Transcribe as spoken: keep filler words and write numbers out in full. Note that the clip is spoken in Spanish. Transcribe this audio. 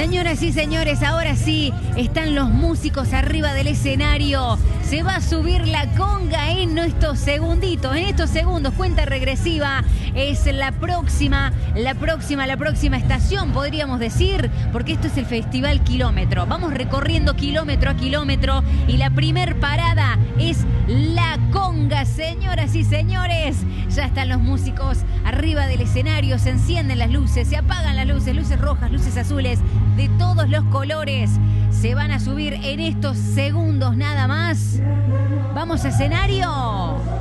Señoras y señores, ahora sí están los músicos arriba del escenario. Se va a subir la conga en estos segunditos, en estos segundos, cuenta regresiva. Es la próxima, la próxima, la próxima estación, podríamos decir, porque esto es el Festival Kilómetro. Vamos recorriendo kilómetro a kilómetro y la primer parada es la conga, señoras y señores. Ya están los músicos arriba del escenario, se encienden las luces, se apagan las luces, luces rojas, luces azules, de todos los colores. Se van a subir en estos segundos nada más. Vamos a escenario.